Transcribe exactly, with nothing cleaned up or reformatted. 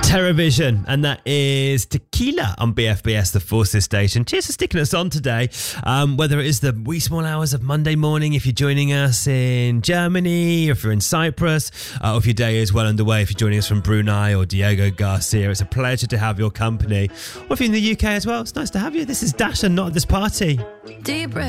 Terrorvision, and that is Tequila on B F B S, the Forces station. Cheers for sticking us on today. Um, whether it is the wee small hours of Monday morning, if you're joining us in Germany, if you're in Cyprus, uh, or if your day is well underway, if you're joining us from Brunei or Diego Garcia, it's a pleasure to have your company. Or if you're in the U K as well, it's nice to have you. This is Dash and Not At This Party. Deep breath.